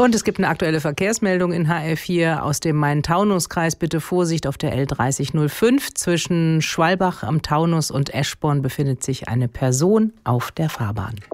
Und es gibt eine aktuelle Verkehrsmeldung in HR4 aus dem Main-Taunus-Kreis. Bitte Vorsicht auf der L3005. Zwischen Schwalbach am Taunus und Eschborn befindet sich eine Person auf der Fahrbahn.